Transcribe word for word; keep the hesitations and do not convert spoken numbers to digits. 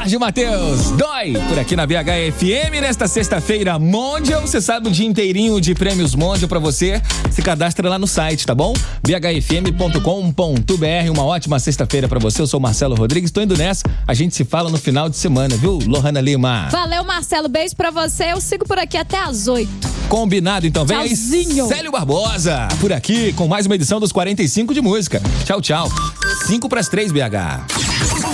Jorge Mateus, dói por aqui na B H F M nesta sexta-feira, Mondial. Você sabe, o dia inteirinho de prêmios Mondial pra você. Se cadastra lá no site, tá bom? b h f m ponto com ponto b r. Uma ótima sexta-feira pra você. Eu sou o Marcelo Rodrigues, tô indo nessa. A gente se fala no final de semana, viu, Lohana Lima? Valeu, Marcelo. Beijo pra você. Eu sigo por aqui até às oito. Combinado, então. Vem aí, Tchauzinho. Célio Barbosa, por aqui com mais uma edição dos quarenta e cinco de música. Tchau, tchau. cinco pras três, B H.